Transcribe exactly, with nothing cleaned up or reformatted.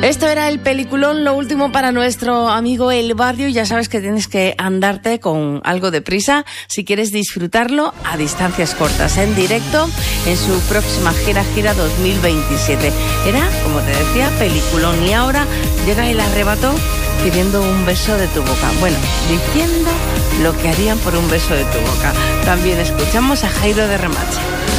Esto era el peliculón, lo último para nuestro amigo El Barrio. Ya sabes que tienes que andarte con algo de prisa si quieres disfrutarlo a distancias cortas, en directo, en su próxima gira, gira dos mil veintisiete. Era, como te decía, peliculón. Y ahora llega el arrebato pidiendo un beso de tu boca. Bueno, diciendo lo que harían por un beso de tu boca. También escuchamos a Jairo de Remache.